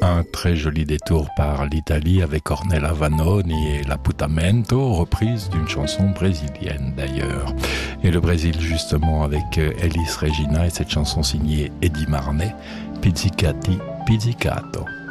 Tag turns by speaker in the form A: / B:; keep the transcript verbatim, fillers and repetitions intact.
A: Un très joli détour par l'Italie avec Ornella Vanoni et l'Appuntamento, reprise d'une chanson brésilienne d'ailleurs. Et le Brésil justement avec Elis Regina et cette chanson signée Eddie Marnay, Pizzicati Pizzicato.